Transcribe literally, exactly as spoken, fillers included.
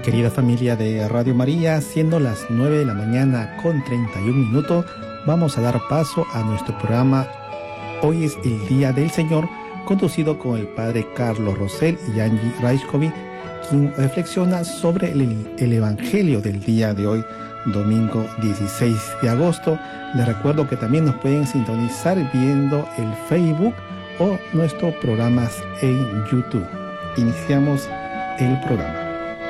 Querida familia de Radio María, siendo las nueve de la mañana con treinta y un minutos, vamos a dar paso a nuestro programa Hoy es el Día del Señor, conducido con el Padre Carlos Rosell y Angie Raiskovi, quien reflexiona sobre el, el Evangelio del día de hoy, domingo dieciséis de agosto. Les recuerdo que también nos pueden sintonizar viendo el Facebook o nuestros programas en YouTube. Iniciamos el programa.